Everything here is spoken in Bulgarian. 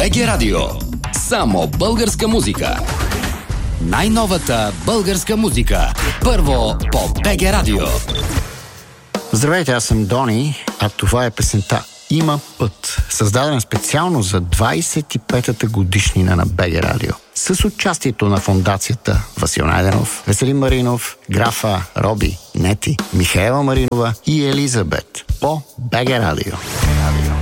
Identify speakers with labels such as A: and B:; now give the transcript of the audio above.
A: БГ Радио. Само българска музика. Най-новата българска музика. Първо по БГ Радио.
B: Здравейте, аз съм Дони, а това е песента "Има път", създадена специално за 25-та годишнина на БГ Радио. С участието на фондацията Васил Найденов, Веселин Маринов, Графа, Роби, Нети, Михаела Маринова и Елизабет по БГ Радио.